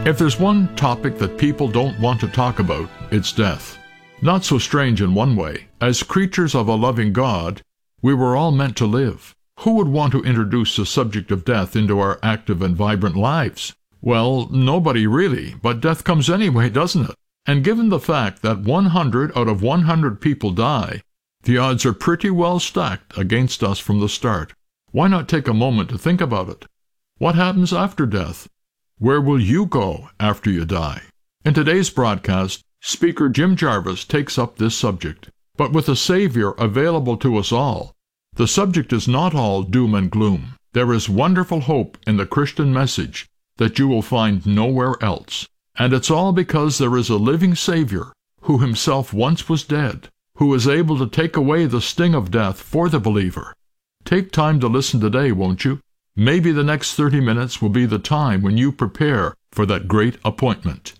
If there's one topic that people don't want to talk about, it's death. Not so strange in one way. As creatures of a loving God, we were all meant to live. Who would want to introduce the subject of death into our active and vibrant lives? Well, nobody really, but death comes anyway, doesn't it? And given the fact that 100 out of 100 people die, the odds are pretty well stacked against us from the start. Why not take a moment to think about it? What happens after death? Where will you go after you die? In today's broadcast, Speaker Jim Jarvis takes up this subject. But with a Savior available to us all, the subject is not all doom and gloom. There is wonderful hope in the Christian message that you will find nowhere else. And it's all because there is a living Savior who himself once was dead, who is able to take away the sting of death for the believer. Take time to listen today, won't you? Maybe the next 30 minutes will be the time when you prepare for that great appointment.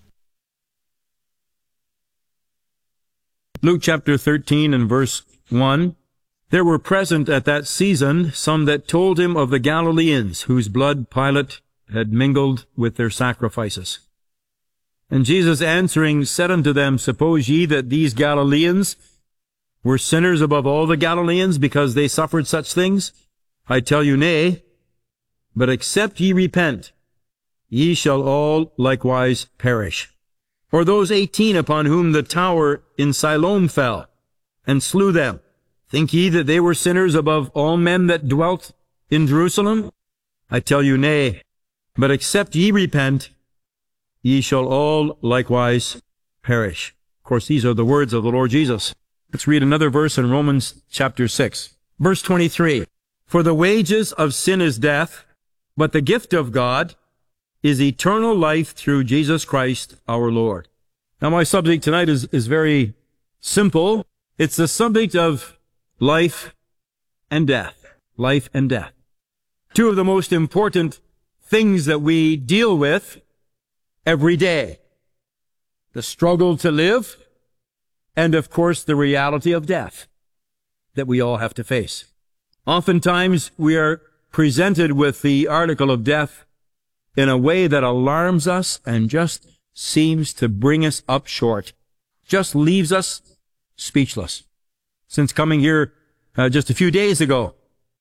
Luke chapter 13 and verse 1. There were present at that season some that told him of the Galileans, whose blood Pilate had mingled with their sacrifices. And Jesus answering said unto them, Suppose ye that these Galileans were sinners above all the Galileans, because they suffered such things? I tell you, nay. But except ye repent, ye shall all likewise perish. Or those 18 upon whom the tower in Siloam fell, and slew them, think ye that they were sinners above all men that dwelt in Jerusalem? I tell you, nay. But except ye repent, ye shall all likewise perish. Of course, these are the words of the Lord Jesus. Let's read another verse in Romans chapter 6. Verse 23. For the wages of sin is death, but the gift of God is eternal life through Jesus Christ our Lord. Now, my subject tonight is very simple. It's the subject of life and death. Life and death. Two of the most important things that we deal with every day. The struggle to live, and of course the reality of death that we all have to face. Oftentimes we are presented with the article of death in a way that alarms us and just seems to bring us up short, just leaves us speechless. Since coming here just a few days ago,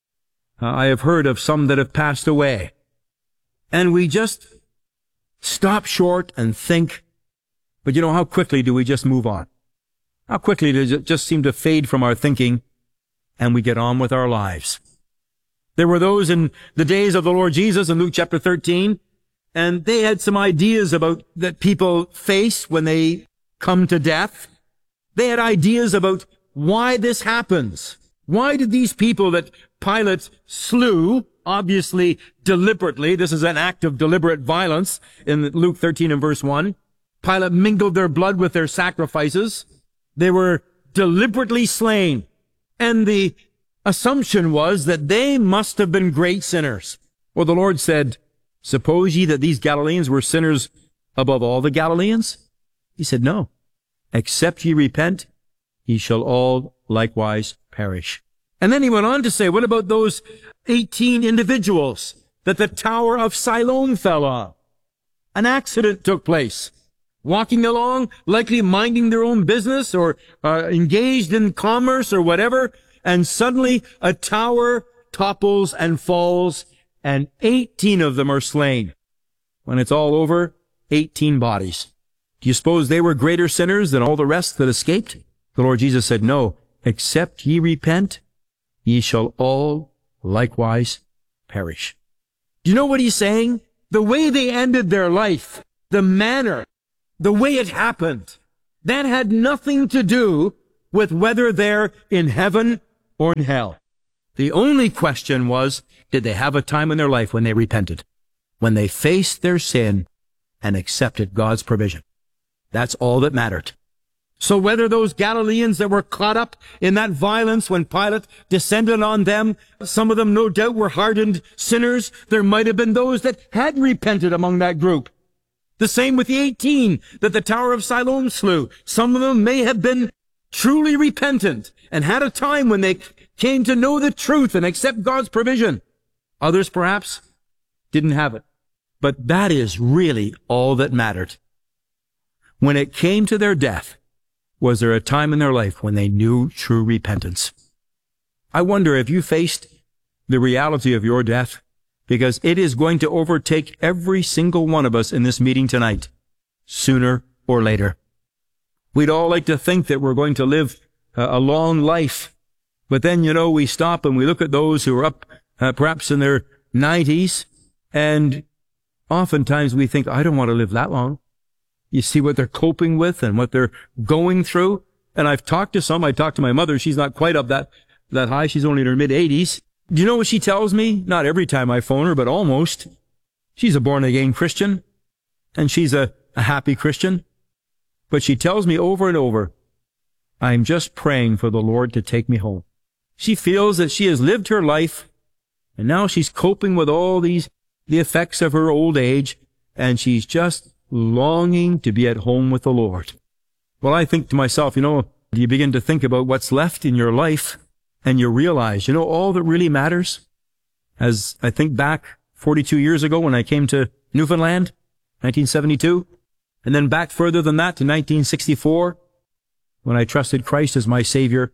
I have heard of some that have passed away, and we just stop short and think, but you know, how quickly do we just move on? How quickly does it just seem to fade from our thinking, and we get on with our lives? There were those in the days of the Lord Jesus in Luke chapter 13, and they had some ideas about that people face when they come to death. They had ideas about why this happens. Why did these people that Pilate slew, obviously deliberately, this is an act of deliberate violence in Luke 13 and verse 1, Pilate mingled their blood with their sacrifices. They were deliberately slain. And the assumption was that they must have been great sinners. Well, the Lord said, Suppose ye that these Galileans were sinners above all the Galileans? He said, No. Except ye repent, ye shall all likewise perish. And then he went on to say, what about those 18 individuals that the Tower of Siloam fell on? An accident took place. Walking along, likely minding their own business or engaged in commerce or whatever, and suddenly a tower topples and falls, and 18 of them are slain. When it's all over, 18 bodies. Do you suppose they were greater sinners than all the rest that escaped? The Lord Jesus said, No, except ye repent, ye shall all likewise perish. Do you know what he's saying? The way they ended their life, the manner, the way it happened, that had nothing to do with whether they're in heaven or in hell. The only question was, did they have a time in their life when they repented? When they faced their sin and accepted God's provision. That's all that mattered. So whether those Galileans that were caught up in that violence when Pilate descended on them, some of them no doubt were hardened sinners, there might have been those that had repented among that group. The same with the 18 that the Tower of Siloam slew. Some of them may have been truly repentant and had a time when they came to know the truth and accept God's provision. Others perhaps didn't have it. But that is really all that mattered. When it came to their death, was there a time in their life when they knew true repentance? I wonder if you faced the reality of your death, because it is going to overtake every single one of us in this meeting tonight, sooner or later. We'd all like to think that we're going to live a long life, but then, we stop and we look at those who are up perhaps in their 90s, and oftentimes we think, I don't want to live that long. You see what they're coping with and what they're going through. And I've talked to some. I talked to my mother. She's not quite up that high. She's only in her mid-80s. Do you know what she tells me? Not every time I phone her, but almost. She's a born-again Christian, and she's a happy Christian. But she tells me over and over, I'm just praying for the Lord to take me home. She feels that she has lived her life, and now she's coping with all the effects of her old age, and she's just longing to be at home with the Lord. Well, I think to myself, you begin to think about what's left in your life, and you realize, all that really matters. As I think back 42 years ago when I came to Newfoundland, 1972, and then back further than that to 1964, when I trusted Christ as my Savior,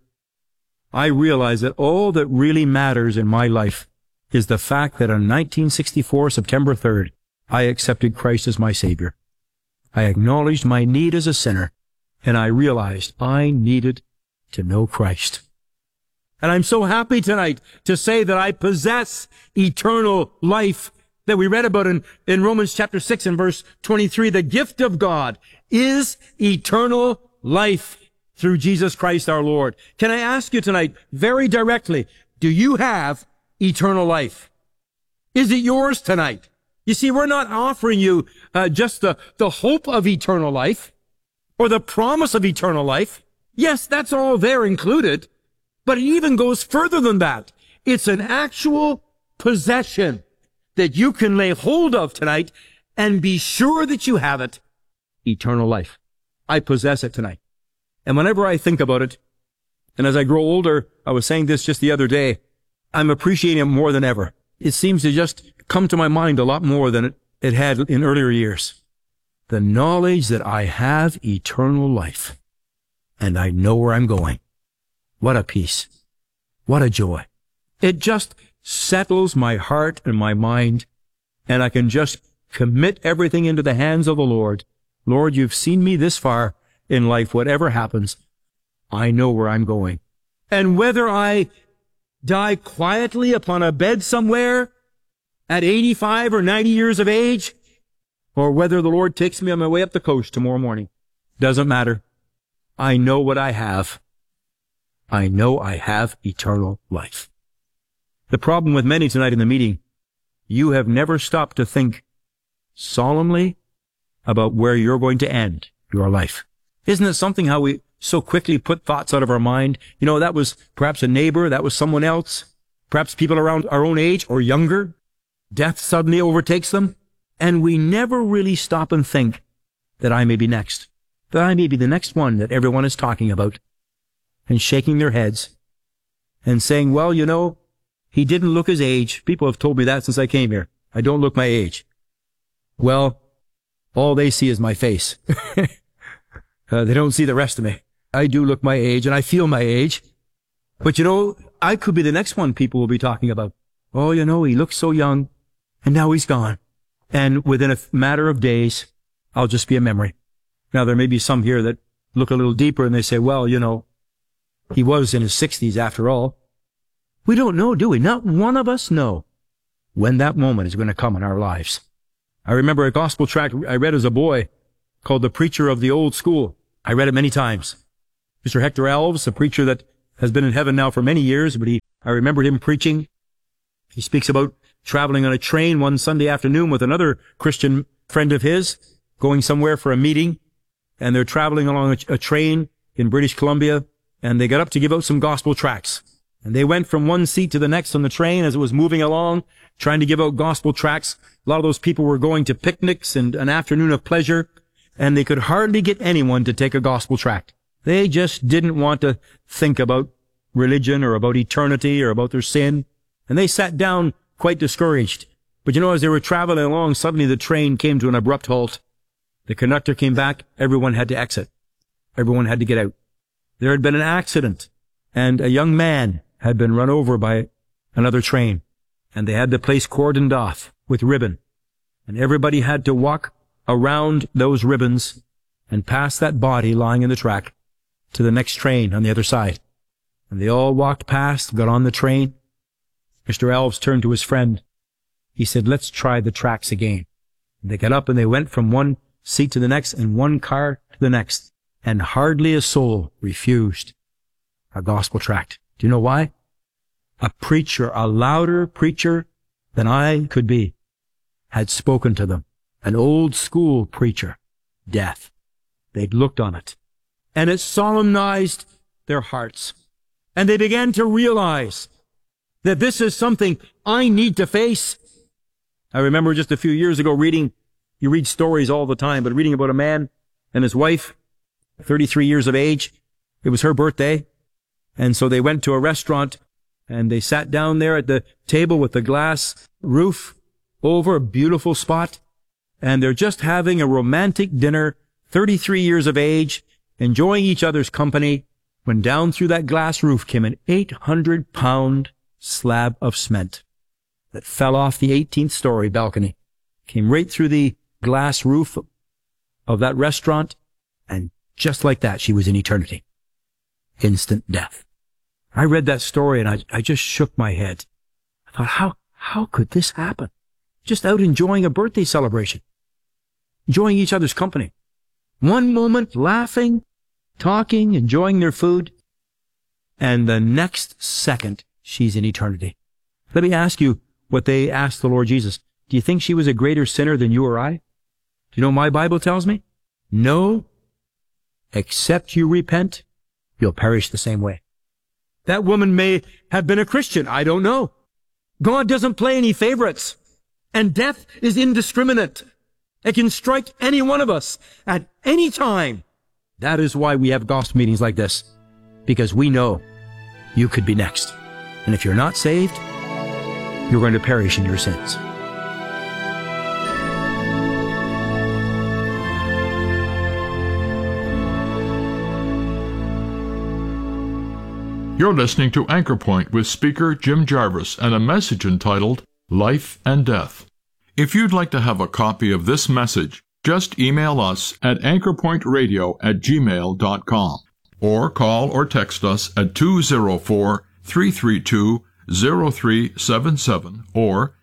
I realized that all that really matters in my life is the fact that on 1964, September 3rd, I accepted Christ as my Savior. I acknowledged my need as a sinner, and I realized I needed to know Christ. And I'm so happy tonight to say that I possess eternal life that we read about in Romans chapter 6 and verse 23. The gift of God is eternal life through Jesus Christ our Lord. Can I ask you tonight, very directly, do you have eternal life? Is it yours tonight? You see, we're not offering you just the hope of eternal life or the promise of eternal life. Yes, that's all there included, but it even goes further than that. It's an actual possession that you can lay hold of tonight and be sure that you have it. Eternal life. I possess it tonight. And whenever I think about it, and as I grow older, I was saying this just the other day, I'm appreciating it more than ever. It seems to just come to my mind a lot more than it had in earlier years. The knowledge that I have eternal life, and I know where I'm going. What a peace. What a joy. It just settles my heart and my mind, and I can just commit everything into the hands of the Lord. Lord, you've seen me this far in life. Whatever happens, I know where I'm going. And whether I die quietly upon a bed somewhere at 85 or 90 years of age, or whether the Lord takes me on my way up the coast tomorrow morning, doesn't matter. I know what I have. I know I have eternal life. The problem with many tonight in the meeting, you have never stopped to think solemnly about where you're going to end your life. Isn't it something how we so quickly put thoughts out of our mind? That was perhaps a neighbor, that was someone else, perhaps people around our own age or younger. Death suddenly overtakes them, and we never really stop and think that I may be next, that I may be the next one that everyone is talking about, and shaking their heads and saying, well, he didn't look his age. People have told me that since I came here. I don't look my age. Well, all they see is my face. They don't see the rest of me. I do look my age, and I feel my age. But I could be the next one people will be talking about. Oh, he looks so young, and now he's gone. And within a matter of days, I'll just be a memory. Now, there may be some here that look a little deeper, and they say, well, he was in his 60s after all. We don't know, do we? Not one of us know when that moment is going to come in our lives. I remember a gospel tract I read as a boy called The Preacher of the Old School. I read it many times. Mr. Hector Alves, a preacher that has been in heaven now for many years, but I remembered him preaching. He speaks about traveling on a train one Sunday afternoon with another Christian friend of his, going somewhere for a meeting, and they're traveling along a train in British Columbia, and they got up to give out some gospel tracts. And they went from one seat to the next on the train as it was moving along, trying to give out gospel tracts. A lot of those people were going to picnics and an afternoon of pleasure, and they could hardly get anyone to take a gospel tract. They just didn't want to think about religion or about eternity or about their sin. And they sat down quite discouraged. But as they were traveling along, suddenly the train came to an abrupt halt. The conductor came back. Everyone had to exit. Everyone had to get out. There had been an accident, and a young man had been run over by another train, and they had the place cordoned off with ribbon. And everybody had to walk around those ribbons and pass that body lying in the track to the next train on the other side. And they all walked past, got on the train. Mr. Alves turned to his friend. He said, "Let's try the tracks again." And they got up and they went from one seat to the next and one car to the next. And hardly a soul refused a gospel tract. Do you know why? A preacher, a louder preacher than I could be, had spoken to them. An old school preacher. Death. They'd looked on it. And it solemnized their hearts. And they began to realize that this is something I need to face. I remember just a few years ago you read stories all the time, but reading about a man and his wife, 33 years of age. It was her birthday. And so they went to a restaurant and they sat down there at the table with the glass roof over a beautiful spot. And they're just having a romantic dinner, 33 years of age, enjoying each other's company, when down through that glass roof came an 800-pound slab of cement that fell off the 18th story balcony, came right through the glass roof of that restaurant, and just like that, she was in eternity. Instant death. I read that story and I just shook my head. I thought, how could this happen? Just out enjoying a birthday celebration, enjoying each other's company. One moment laughing, talking, enjoying their food, and the next second she's in eternity. Let me ask you what they asked the Lord Jesus. Do you think she was a greater sinner than you or I? Do you know what my Bible tells me? No. Except you repent, you'll perish the same way. That woman may have been a Christian. I don't know. God doesn't play any favorites. And death is indiscriminate. It can strike any one of us at any time. That is why we have gospel meetings like this. Because we know you could be next. And if you're not saved, you're going to perish in your sins. You're listening to Anchor Point with speaker Jim Jarvis and a message entitled Life and Death. If you'd like to have a copy of this message, just email us at anchorpointradio@gmail.com or call or text us at 204-332-0377 or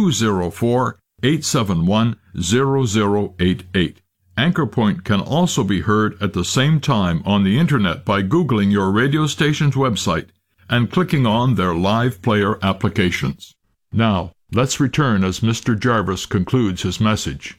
204-871-0088. Anchor Point can also be heard at the same time on the Internet by Googling your radio station's website and clicking on their live player applications. Now, let's return as Mr. Jarvis concludes his message.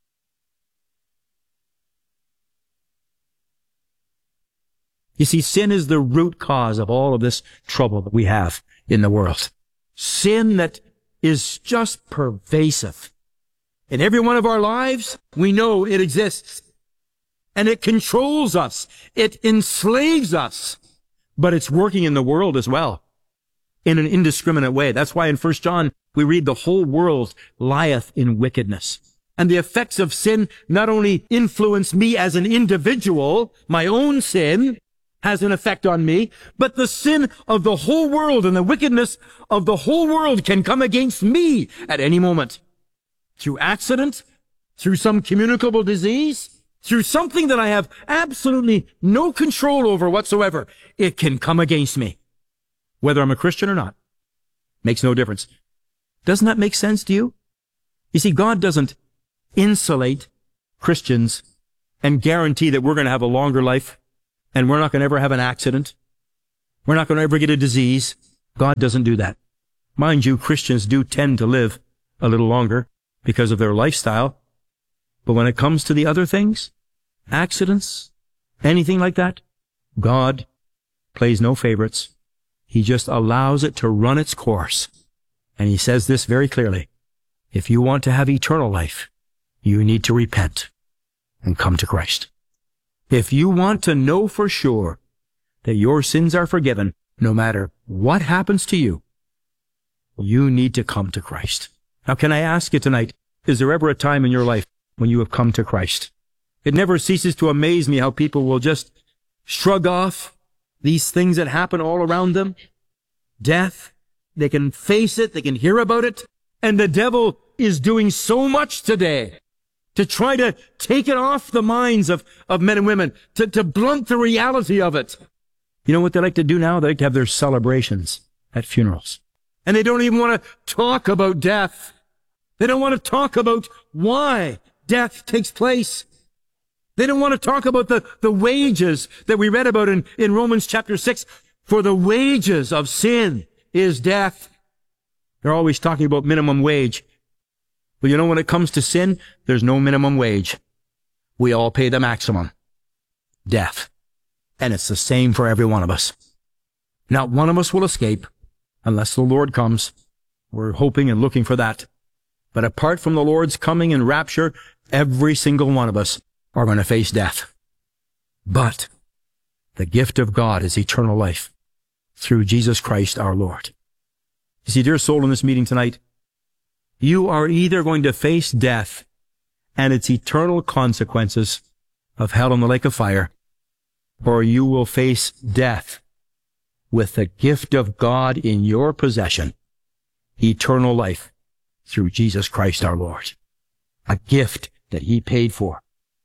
You see, sin is the root cause of all of this trouble that we have in the world. Sin that is just pervasive. In every one of our lives, we know it exists. And it controls us. It enslaves us. But it's working in the world as well, in an indiscriminate way. That's why in 1 John, we read the whole world lieth in wickedness. And the effects of sin not only influence me as an individual, my own sin has an effect on me, but the sin of the whole world and the wickedness of the whole world can come against me at any moment. Through accident, through some communicable disease, through something that I have absolutely no control over whatsoever, it can come against me. Whether I'm a Christian or not, makes no difference. Doesn't that make sense to you? You see, God doesn't insulate Christians and guarantee that we're going to have a longer life and we're not going to ever have an accident. We're not going to ever get a disease. God doesn't do that. Mind you, Christians do tend to live a little longer because of their lifestyle. But when it comes to the other things, accidents, anything like that, God plays no favorites. He just allows it to run its course. And he says this very clearly. If you want to have eternal life, you need to repent and come to Christ. If you want to know for sure that your sins are forgiven, no matter what happens to you, you need to come to Christ. Now, can I ask you tonight, is there ever a time in your life when you have come to Christ? It never ceases to amaze me how people will just shrug off these things that happen all around them. Death, they can face it, they can hear about it, and the devil is doing so much today to try to take it off the minds of men and women, to blunt the reality of it. You know what they like to do now? They like to have their celebrations at funerals. And they don't even want to talk about death. They don't want to talk about why death takes place. They don't want to talk about the wages that we read about in Romans chapter 6. For the wages of sin is death. They're always talking about minimum wage. But you know, when it comes to sin, there's no minimum wage. We all pay the maximum. Death. And it's the same for every one of us. Not one of us will escape unless the Lord comes. We're hoping and looking for that. But apart from the Lord's coming and rapture, every single one of us are going to face death. But the gift of God is eternal life through Jesus Christ our Lord. You see, dear soul in this meeting tonight, you are either going to face death and its eternal consequences of hell and the lake of fire, or you will face death with the gift of God in your possession, eternal life through Jesus Christ our Lord. A gift that He paid for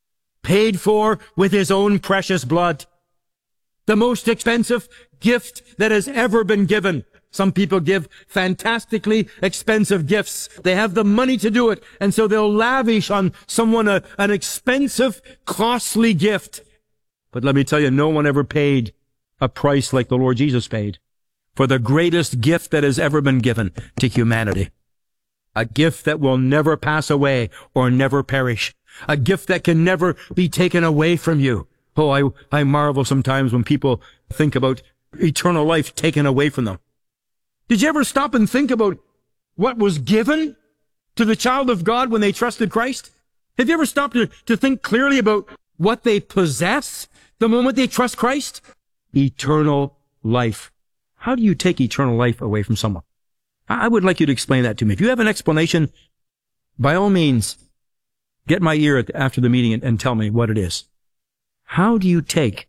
with His own precious blood. The most expensive gift that has ever been given. Some people give fantastically expensive gifts. They have the money to do it, and so they'll lavish on someone an expensive, costly gift. But let me tell you, no one ever paid a price like the Lord Jesus paid for the greatest gift that has ever been given to humanity. A gift that will never pass away or never perish. A gift that can never be taken away from you. Oh, I marvel sometimes when people think about eternal life taken away from them. Did you ever stop and think about what was given to the child of God when they trusted Christ? Have you ever stopped to think clearly about what they possess the moment they trust Christ? Eternal life. How do you take eternal life away from someone? I would like you to explain that to me. If you have an explanation, by all means, get my ear after the meeting and tell me what it is. How do you take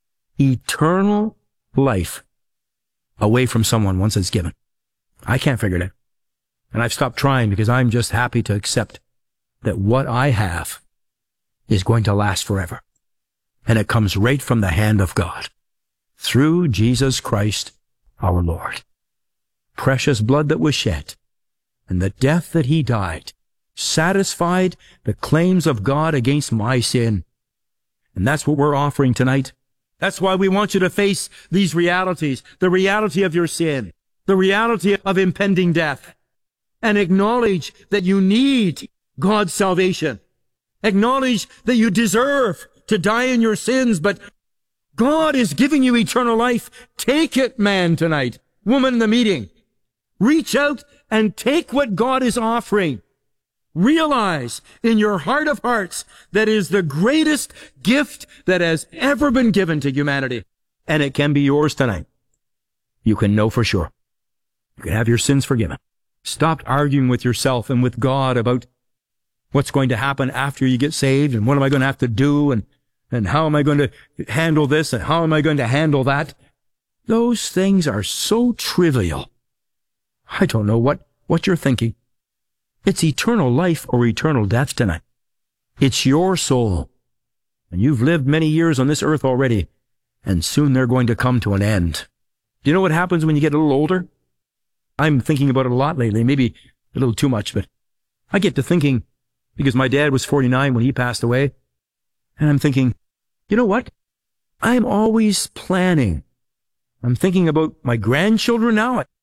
eternal life away from someone once it's given? I can't figure it out. And I've stopped trying because I'm just happy to accept that what I have is going to last forever. And it comes right from the hand of God through Jesus Christ our Lord. Precious blood that was shed and the death that He died satisfied the claims of God against my sin. And that's what we're offering tonight. That's why we want you to face these realities, the reality of your sin, the reality of impending death, and acknowledge that you need God's salvation. Acknowledge that you deserve to die in your sins, but God is giving you eternal life. Take it, man, tonight. Woman in the meeting. Reach out and take what God is offering. Realize in your heart of hearts that is the greatest gift that has ever been given to humanity. And it can be yours tonight. You can know for sure. You can have your sins forgiven. Stop arguing with yourself and with God about what's going to happen after you get saved and what am I going to have to do and how am I going to handle this and how am I going to handle that. Those things are so trivial. I don't know what you're thinking. It's eternal life or eternal death tonight. It's your soul. And you've lived many years on this earth already, and soon they're going to come to an end. Do you know what happens when you get a little older? I'm thinking about it a lot lately, maybe a little too much, but I get to thinking, because my dad was 49 when he passed away, and I'm thinking, you know what? I'm always planning. I'm thinking about my grandchildren now.